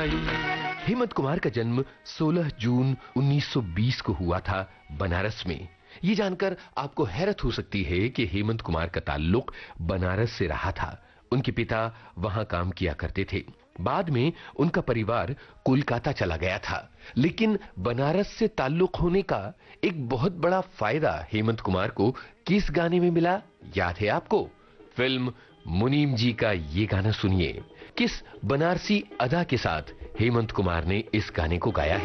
हेमंत कुमार का जन्म 16 जून 1920 को हुआ था बनारस में। ये जानकर आपको हैरत हो सकती है कि हेमंत कुमार का ताल्लुक बनारस से रहा था। उनके पिता वहां काम किया करते थे। बाद में उनका परिवार कोलकाता चला गया था, लेकिन बनारस से ताल्लुक होने का एक बहुत बड़ा फायदा हेमंत कुमार को किस गाने में मिला, याद है आपको? फिल्म मुनीम जी का ये गाना सुनिए। किस बनारसी अदा के साथ हेमंत कुमार ने इस गाने को गाया है।